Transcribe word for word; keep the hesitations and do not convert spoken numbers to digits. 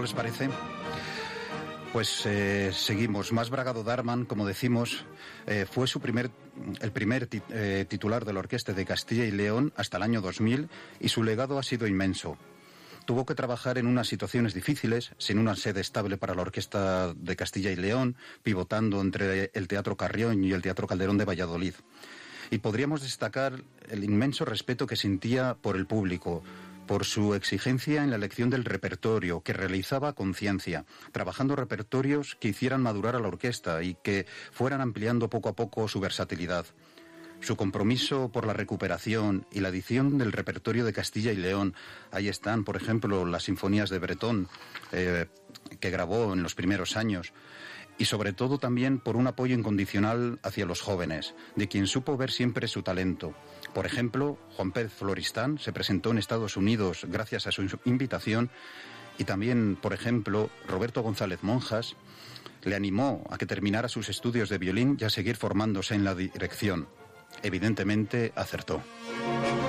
les parece? Pues eh, seguimos. Mas Bragado Darman, como decimos, eh, fue su primer, el primer tit, eh, titular de la Orquesta de Castilla y León hasta el año dos mil, y su legado ha sido inmenso. Tuvo que trabajar en unas situaciones difíciles, sin una sede estable para la Orquesta de Castilla y León, pivotando entre el Teatro Carrión y el Teatro Calderón de Valladolid. Y podríamos destacar el inmenso respeto que sentía por el público, por su exigencia en la elección del repertorio, que realizaba a conciencia, trabajando repertorios que hicieran madurar a la orquesta y que fueran ampliando poco a poco su versatilidad. Su compromiso por la recuperación y la edición del repertorio de Castilla y León. Ahí están, por ejemplo, las sinfonías de Bretón, eh, que grabó en los primeros años. Y sobre todo también por un apoyo incondicional hacia los jóvenes, de quien supo ver siempre su talento. Por ejemplo, Juan Pérez Floristán se presentó en Estados Unidos gracias a su invitación, y también, por ejemplo, Roberto González Monjas le animó a que terminara sus estudios de violín y a seguir formándose en la dirección. Evidentemente acertó.